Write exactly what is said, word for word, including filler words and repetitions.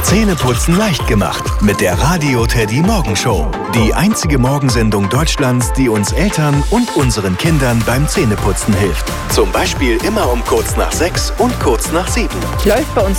Zähneputzen leicht gemacht mit der Radio Teddy Morgenshow. Die einzige Morgensendung Deutschlands, die uns Eltern und unseren Kindern beim Zähneputzen hilft. Zum Beispiel immer um kurz nach sechs und kurz nach sieben. Läuft bei uns